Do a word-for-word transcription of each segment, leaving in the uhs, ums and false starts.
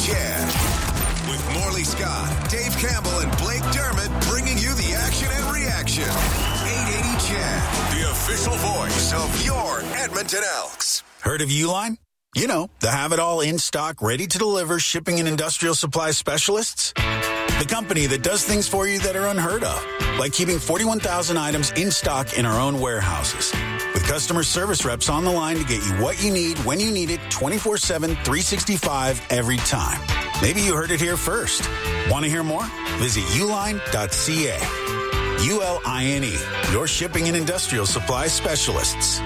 Chad. With Morley Scott, Dave Campbell, and Blake Dermott bringing you the action and reaction. eight eighty Chad, the official voice of your Edmonton Elks. Heard of Uline? You know, the have-it-all in-stock, ready-to-deliver shipping and industrial supply specialists. The company that does things for you that are unheard of, like keeping forty-one thousand items in stock in our own warehouses. With customer service reps on the line to get you what you need, when you need it, twenty-four seven, three sixty-five, every time. Maybe you heard it here first. Want to hear more? Visit uline dot c a. U L I N E, your shipping and industrial supply specialists.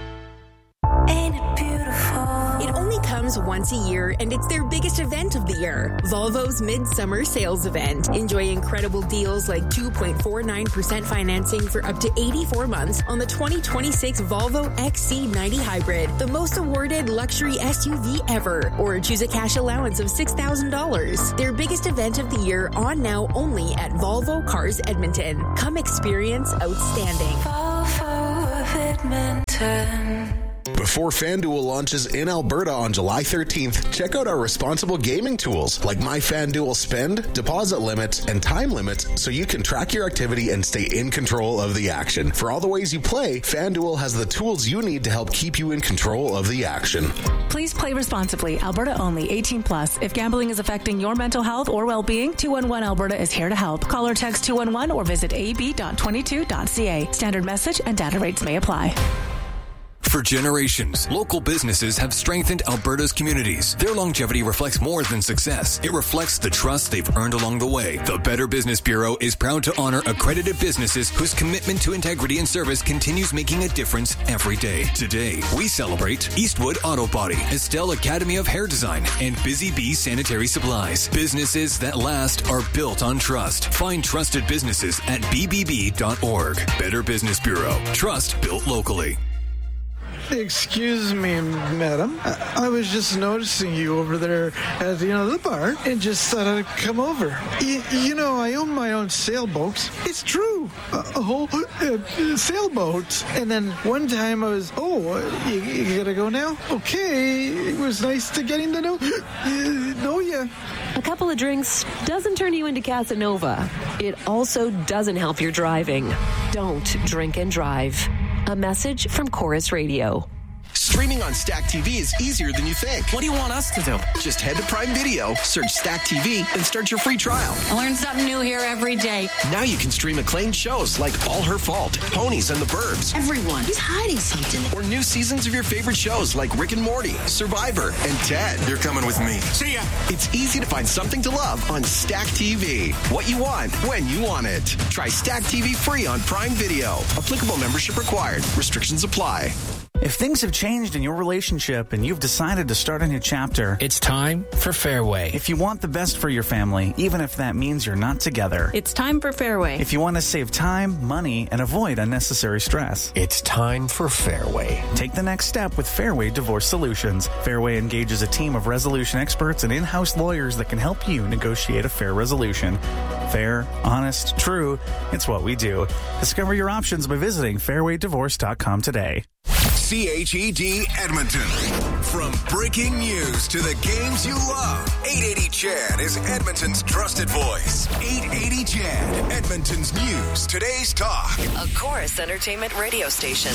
Ain't it beautiful? It only comes once a year, and it's their biggest event of the year. Volvo's Midsummer Sales Event. Enjoy incredible deals like two point four nine percent financing for up to eighty-four months on the twenty twenty-six Volvo X C ninety Hybrid, the most awarded luxury S U V ever. Or choose a cash allowance of six thousand dollars. Their biggest event of the year on now only at Volvo Cars Edmonton. Come experience outstanding. Volvo of Edmonton. Before FanDuel launches in Alberta on July thirteenth, check out our responsible gaming tools like My FanDuel Spend, deposit limits, and time limits so you can track your activity and stay in control of the action. For all the ways you play, FanDuel has the tools you need to help keep you in control of the action. Please play responsibly. Alberta only. eighteen plus. If gambling is affecting your mental health or well-being, two one one Alberta is here to help. Call or text two one one or visit a b dot twenty-two dot c a. Standard message and data rates may apply. For generations, local businesses have strengthened Alberta's communities. Their longevity reflects more than success. It reflects the trust they've earned along the way. The Better Business Bureau is proud to honor accredited businesses whose commitment to integrity and service continues making a difference every day. Today, we celebrate Eastwood Auto Body, Estelle Academy of Hair Design, and Busy Bee Sanitary Supplies. Businesses that last are built on trust. Find trusted businesses at b b b dot org. Better Business Bureau. Trust built locally. Excuse me, madam. I, I was just noticing you over there at the, you know, the bar and just thought I'd come over. Y- you know, I own my own sailboats. It's true. A, a whole uh, sailboat. And then one time I was, oh, you, you gotta go now? Okay. It was nice to getting to know, uh, know you. A couple of drinks doesn't turn you into Casanova. It also doesn't help your driving. Don't drink and drive. A message from Chorus Radio. Streaming on Stack T V is easier than you think. What do you want us to do? Just head to Prime Video, search Stack T V, and start your free trial. I learn something new here every day. Now you can stream acclaimed shows like All Her Fault, Ponies and the Burbs. Everyone is hiding something. Or new seasons of your favorite shows like Rick and Morty, Survivor, and Ted. You're coming with me. See ya. It's easy to find something to love on Stack T V. What you want, when you want it. Try Stack T V free on Prime Video. Applicable membership required. Restrictions apply. If things have changed in your relationship and you've decided to start a new chapter, it's time for Fairway. If you want the best for your family, even if that means you're not together, it's time for Fairway. If you want to save time, money, and avoid unnecessary stress, it's time for Fairway. Take the next step with Fairway Divorce Solutions. Fairway engages a team of resolution experts and in-house lawyers that can help you negotiate a fair resolution. Fair, honest, true, it's what we do. Discover your options by visiting fairway divorce dot com today. C H E D Edmonton. From breaking news to the games you love, eight eighty Chad is Edmonton's trusted voice. eight eighty Chad, Edmonton's news, today's talk. A Chorus Entertainment radio station.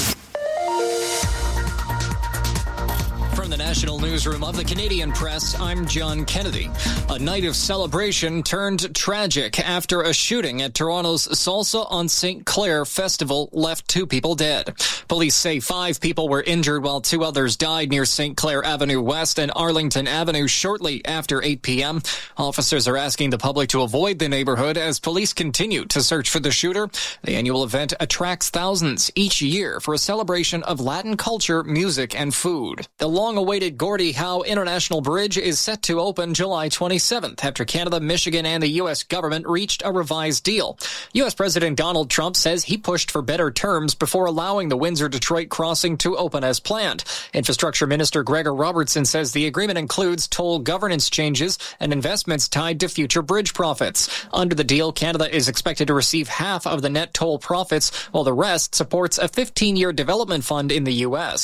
From the National Newsroom of the Canadian Press, I'm John Kennedy. A night of celebration turned tragic after a shooting at Toronto's Salsa on Saint Clair Festival left two people dead. Police say five people were injured while two others died near Saint Clair Avenue West and Arlington Avenue shortly after eight p.m. Officers are asking the public to avoid the neighborhood as police continue to search for the shooter. The annual event attracts thousands each year for a celebration of Latin culture, music, and food. The long-awaited Gordie Howe International Bridge is set to open July twenty-seventh after Canada, Michigan, and the U S government reached a revised deal. U S President Donald Trump says he pushed for better terms before allowing the Windsor-Detroit crossing to open as planned. Infrastructure Minister Gregor Robertson says the agreement includes toll governance changes and investments tied to future bridge profits. Under the deal, Canada is expected to receive half of the net toll profits, while the rest supports a fifteen-year development fund in the U S.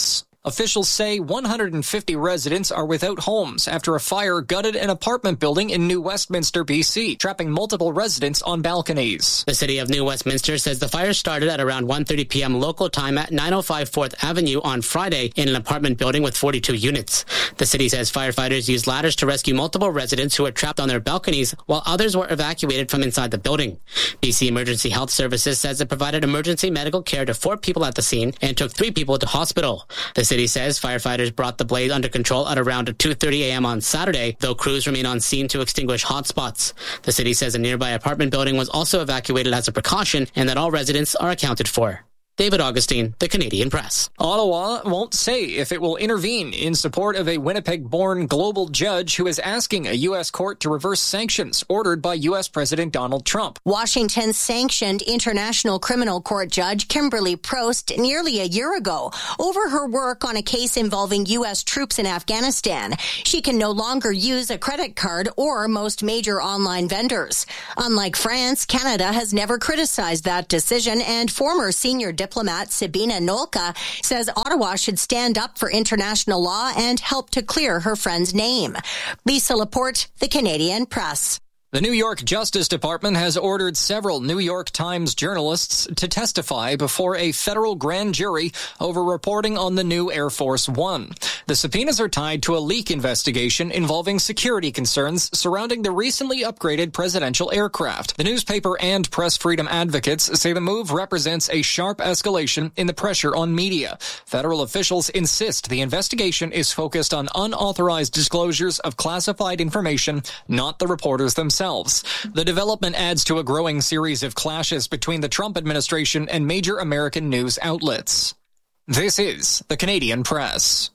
Officials say one hundred fifty residents are without homes after a fire gutted an apartment building in New Westminster, B C, trapping multiple residents on balconies. The city of New Westminster says the fire started at around one thirty p.m. local time at nine oh five fourth Avenue on Friday in an apartment building with forty-two units. The city says firefighters used ladders to rescue multiple residents who were trapped on their balconies while others were evacuated from inside the building. B C Emergency Health Services says it provided emergency medical care to four people at the scene and took three people to hospital. The city says firefighters brought the blaze under control at around two thirty a.m. on Saturday, though crews remain on scene to extinguish hotspots. The city says a nearby apartment building was also evacuated as a precaution and that all residents are accounted for. David Augustine, The Canadian Press. Ottawa won't say if it will intervene in support of a Winnipeg-born global judge who is asking a U S court to reverse sanctions ordered by U S President Donald Trump. Washington sanctioned International Criminal Court Judge Kimberly Prost nearly a year ago over her work on a case involving U S troops in Afghanistan. She can no longer use a credit card or most major online vendors. Unlike France, Canada has never criticized that decision, and former senior diplomat Sabina Nolka says Ottawa should stand up for international law and help to clear her friend's name. Lisa Laporte, The Canadian Press. The New York Justice Department has ordered several New York Times journalists to testify before a federal grand jury over reporting on the new Air Force One. The subpoenas are tied to a leak investigation involving security concerns surrounding the recently upgraded presidential aircraft. The newspaper and press freedom advocates say the move represents a sharp escalation in the pressure on media. Federal officials insist the investigation is focused on unauthorized disclosures of classified information, not the reporters themselves. The development adds to a growing series of clashes between the Trump administration and major American news outlets. This is The Canadian Press.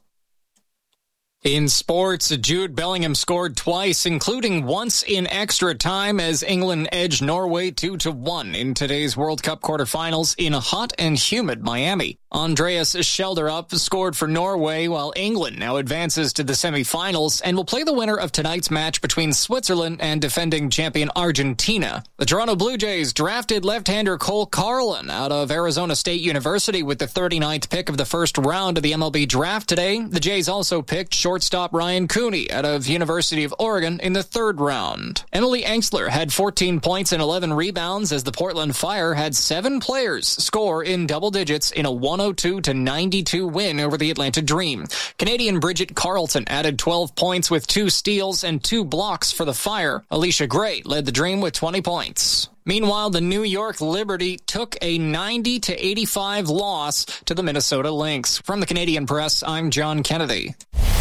In sports, Jude Bellingham scored twice, including once in extra time as England edged Norway two to one in today's World Cup quarterfinals in a hot and humid Miami. Andreas Schelderup scored for Norway, while England now advances to the semifinals and will play the winner of tonight's match between Switzerland and defending champion Argentina. The Toronto Blue Jays drafted left-hander Cole Carlin out of Arizona State University with the thirty-ninth pick of the first round of the M L B draft today. The Jays also picked shortstop Ryan Cooney out of University of Oregon in the third round. Emily Engstler had fourteen points and eleven rebounds as the Portland Fire had seven players score in double digits in a one oh two to ninety-two win over the Atlanta Dream. Canadian Bridget Carlton added twelve points with two steals and two blocks for the Fire. Alicia Gray led the Dream with twenty points. Meanwhile, the New York Liberty took a ninety to eighty-five loss to the Minnesota Lynx. From the Canadian Press, I'm John Kennedy.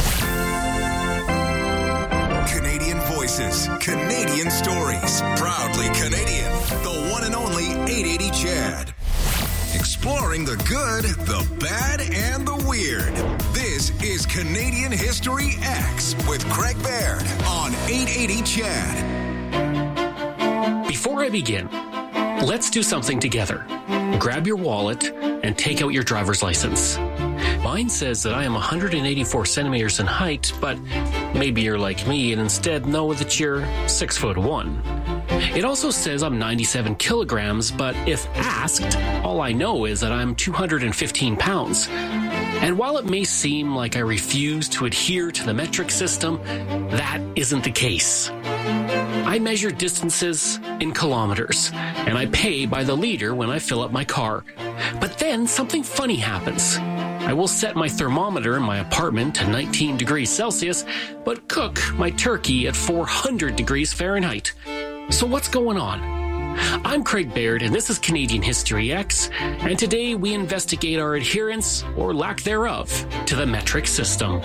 Canadian voices, Canadian stories, proudly Canadian. The one and only eight eighty Chad. Exploring the good, the bad, and the weird. This is Canadian History X with Craig Baird on eight eighty Chad. Before I begin, let's do something together. Grab your wallet and take out your driver's license. Mine says that I am one hundred eighty-four centimeters in height, but maybe you're like me and instead know that you're six foot one. It also says I'm ninety-seven kilograms, but if asked, all I know is that I'm two hundred fifteen pounds. And while it may seem like I refuse to adhere to the metric system, that isn't the case. I measure distances in kilometers, and I pay by the liter when I fill up my car. But then something funny happens. I will set my thermometer in my apartment to nineteen degrees Celsius, but cook my turkey at four hundred degrees Fahrenheit. So what's going on? I'm Craig Baird, and this is Canadian History X, and today we investigate our adherence, or lack thereof, to the metric system.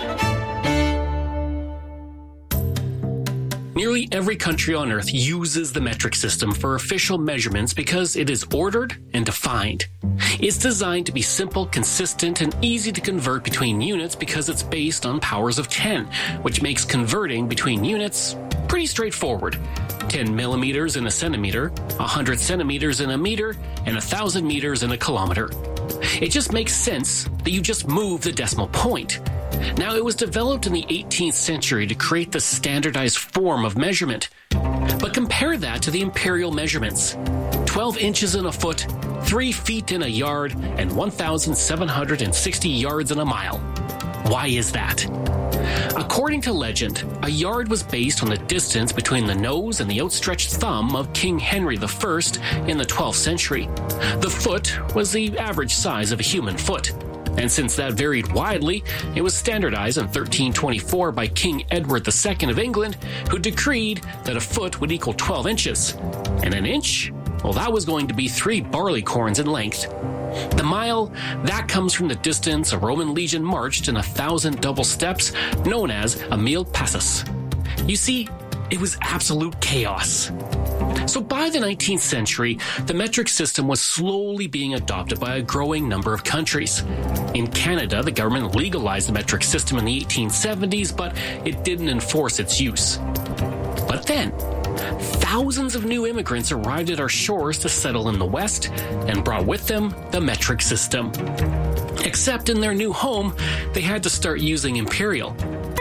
Nearly every country on Earth uses the metric system for official measurements because it is ordered and defined. It's designed to be simple, consistent, and easy to convert between units because it's based on powers of ten, which makes converting between units pretty straightforward. ten millimeters in a centimeter, one hundred centimeters in a meter, and one thousand meters in a kilometer. It just makes sense that you just move the decimal point. Now, it was developed in the eighteenth century to create the standardized form of measurement. But compare that to the imperial measurements. twelve inches in a foot, three feet in a yard, and one thousand seven hundred sixty yards in a mile. Why is that? According to legend, a yard was based on the distance between the nose and the outstretched thumb of King Henry the First in the twelfth century. The foot was the average size of a human foot. And since that varied widely, it was standardized in thirteen twenty-four by King Edward the Second of England, who decreed that a foot would equal twelve inches. And an inch? Well, that was going to be three barley corns in length. The mile, that comes from the distance a Roman legion marched in a thousand double steps, known as a mille passus. You see, it was absolute chaos. So by the nineteenth century, the metric system was slowly being adopted by a growing number of countries. In Canada, the government legalized the metric system in the eighteen seventies, but it didn't enforce its use. But then, thousands of new immigrants arrived at our shores to settle in the West and brought with them the metric system. Except in their new home, they had to start using imperial.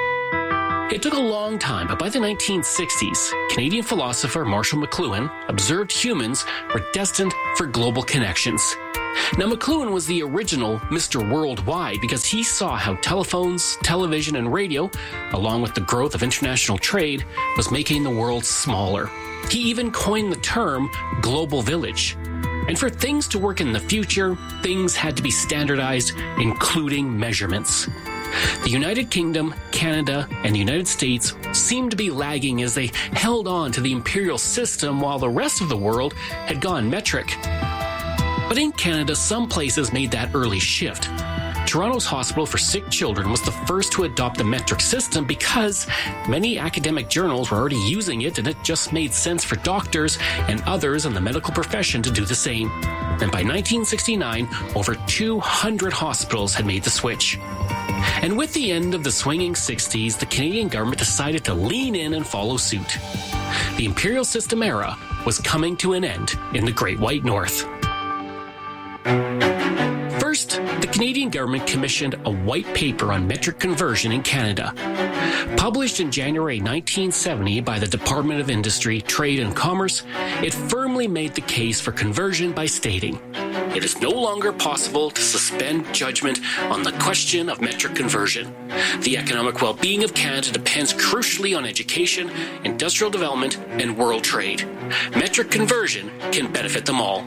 It took a long time, but by the nineteen sixties, Canadian philosopher Marshall McLuhan observed humans were destined for global connections. Now, McLuhan was the original Mister Worldwide because he saw how telephones, television, and radio, along with the growth of international trade, was making the world smaller. He even coined the term global village. And for things to work in the future, things had to be standardized, including measurements. The United Kingdom, Canada, and the United States seemed to be lagging as they held on to the imperial system while the rest of the world had gone metric. But in Canada, some places made that early shift. Toronto's Hospital for Sick Children was the first to adopt the metric system because many academic journals were already using it, and it just made sense for doctors and others in the medical profession to do the same. And by nineteen sixty-nine, over two hundred hospitals had made the switch. And with the end of the swinging sixties, the Canadian government decided to lean in and follow suit. The imperial system era was coming to an end in the Great White North. First, the Canadian government commissioned a white paper on metric conversion in Canada. Published in January nineteen seventy by the Department of Industry, Trade and Commerce, it firmly made the case for conversion by stating, "It is no longer possible to suspend judgment on the question of metric conversion. The economic well-being of Canada depends crucially on education, industrial development, and world trade. Metric conversion can benefit them all."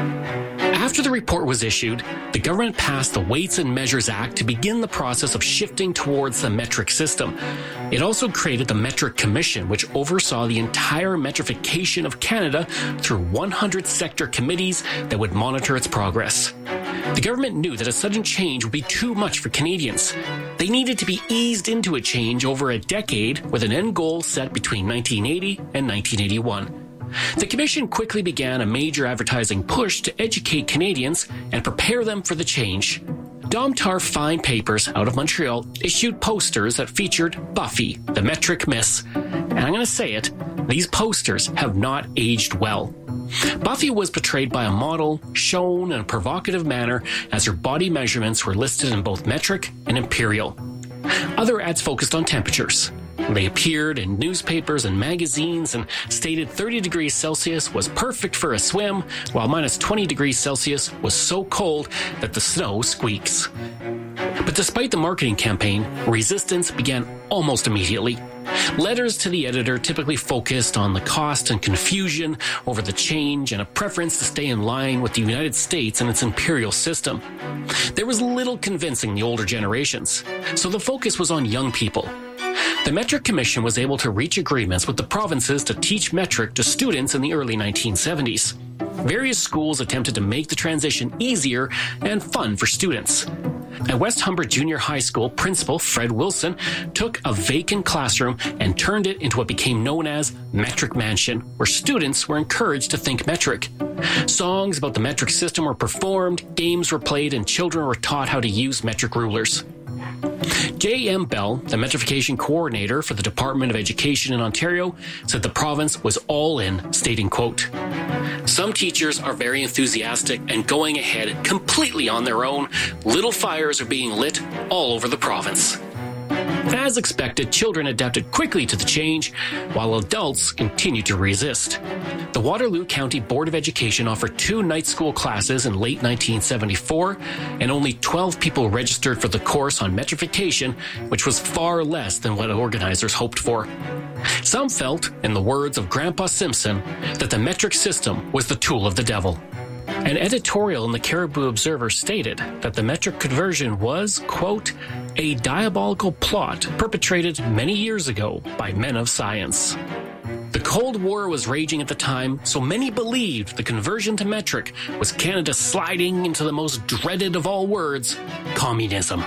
After the report was issued, the government passed the Weights and Measures Act to begin the process of shifting towards the metric system. It also created the Metric Commission, which oversaw the entire metrification of Canada through one hundred sector committees that would monitor its progress. The government knew that a sudden change would be too much for Canadians. They needed to be eased into a change over a decade with an end goal set between nineteen eighty and nineteen eighty-one. The Commission quickly began a major advertising push to educate Canadians and prepare them for the change. Domtar Fine Papers out of Montreal issued posters that featured Buffy, the metric miss. And I'm going to say it, these posters have not aged well. Buffy was portrayed by a model, shown in a provocative manner as her body measurements were listed in both metric and imperial. Other ads focused on temperatures. They appeared in newspapers and magazines and stated thirty degrees Celsius was perfect for a swim, while minus twenty degrees Celsius was so cold that the snow squeaks. But despite the marketing campaign, resistance began almost immediately. Letters to the editor typically focused on the cost and confusion over the change and a preference to stay in line with the United States and its imperial system. There was little convincing the older generations, so the focus was on young people. The Metric Commission was able to reach agreements with the provinces to teach metric to students in the early nineteen seventies. Various schools attempted to make the transition easier and fun for students. At West Humber Junior High School, Principal Fred Wilson took a vacant classroom and turned it into what became known as Metric Mansion, where students were encouraged to think metric. Songs about the metric system were performed, games were played, and children were taught how to use metric rulers. J M Bell, the metrification coordinator for the Department of Education in Ontario, said the province was all in, stating, quote, "Some teachers are very enthusiastic and going ahead completely on their own. Little fires are being lit all over the province." As expected, children adapted quickly to the change, while adults continued to resist. The Waterloo County Board of Education offered two night school classes in late nineteen seventy-four, and only twelve people registered for the course on metrification, which was far less than what organizers hoped for. Some felt, in the words of Grandpa Simpson, that the metric system was the tool of the devil. An editorial in the Caribou Observer stated that the metric conversion was, quote, a diabolical plot perpetrated many years ago by men of science. The Cold War was raging at the time, so many believed the conversion to metric was Canada sliding into the most dreaded of all words, communism.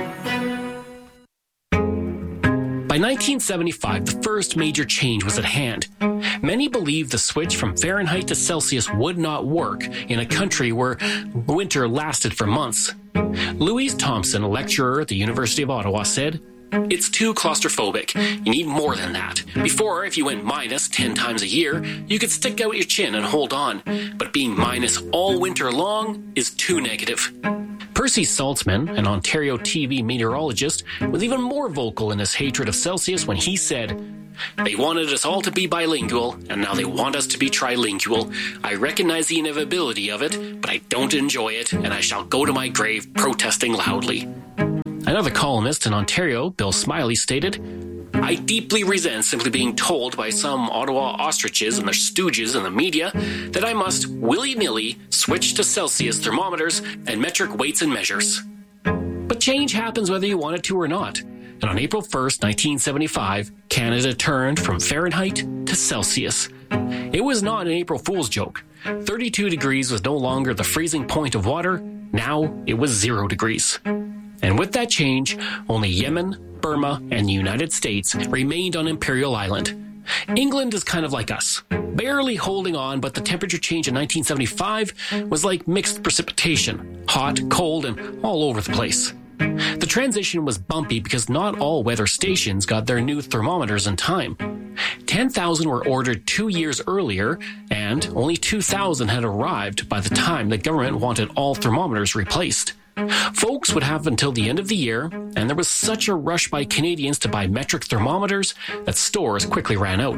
By nineteen seventy-five, the first major change was at hand. Many believed the switch from Fahrenheit to Celsius would not work in a country where winter lasted for months. Louise Thompson, a lecturer at the University of Ottawa, said, "It's too claustrophobic. You need more than that. Before, if you went minus ten times a year, you could stick out your chin and hold on. But being minus all winter long is too negative." Percy Saltzman, an Ontario T V meteorologist, was even more vocal in his hatred of Celsius when he said, "They wanted us all to be bilingual, and now they want us to be trilingual. I recognize the inevitability of it, but I don't enjoy it, and I shall go to my grave protesting loudly." Another columnist in Ontario, Bill Smiley, stated, "I deeply resent simply being told by some Ottawa ostriches and their stooges in the media that I must willy-nilly switch to Celsius thermometers and metric weights and measures." But change happens whether you want it to or not. And on April first, nineteen seventy-five, Canada turned from Fahrenheit to Celsius. It was not an April Fool's joke. thirty-two degrees was no longer the freezing point of water. Now it was zero degrees. And with that change, only Yemen, Burma, and the United States remained on Imperial Island. England is kind of like us, barely holding on, but the temperature change in nineteen seventy-five was like mixed precipitation, hot, cold, and all over the place. The transition was bumpy because not all weather stations got their new thermometers in time. ten thousand were ordered two years earlier, and only two thousand had arrived by the time the government wanted all thermometers replaced. Folks would have until the end of the year, and there was such a rush by Canadians to buy metric thermometers that stores quickly ran out.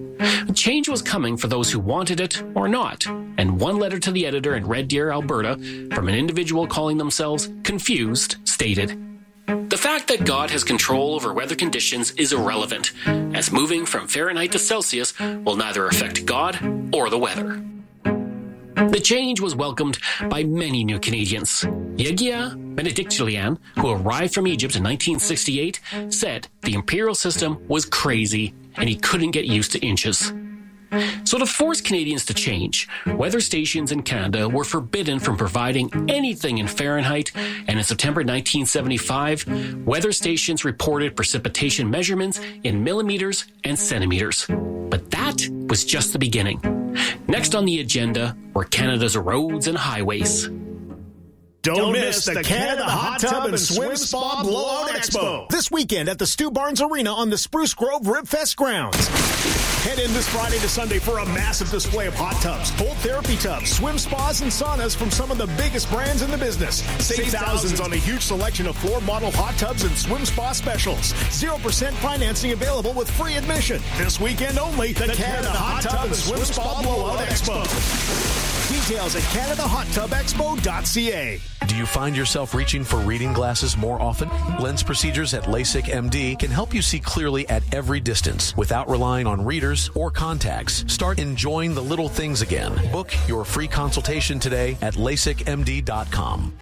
Change was coming for those who wanted it or not, and one letter to the editor in Red Deer, Alberta, from an individual calling themselves Confused, stated, "The fact that God has control over weather conditions is irrelevant, as moving from Fahrenheit to Celsius will neither affect God or the weather." The change was welcomed by many new Canadians. Yegia Benedictilian, who arrived from Egypt in nineteen sixty-eight, said the imperial system was crazy and he couldn't get used to inches. So to force Canadians to change, weather stations in Canada were forbidden from providing anything in Fahrenheit, and in September nineteen seventy-five, weather stations reported precipitation measurements in millimeters and centimeters. But that was just the beginning. Next on the agenda were Canada's roads and highways. Don't miss the Canada Hot Tub and Swim Spa Blowout Expo this weekend at the Stu Barnes Arena on the Spruce Grove Ribfest grounds. Head in this Friday to Sunday for a massive display of hot tubs, cold therapy tubs, swim spas, and saunas from some of the biggest brands in the business. Save thousands on a huge selection of floor model hot tubs and swim spa specials. zero percent financing available with free admission. This weekend only, the, the Canada, Canada Hot Tub and Swim Spa Blowout Expo. Details at canada hot tub expo dot c a. Do you find yourself reaching for reading glasses more often? Lens Procedures at LASIK M D can help you see clearly at every distance without relying on readers or contacts. Start enjoying the little things again. Book your free consultation today at lasik m d dot com.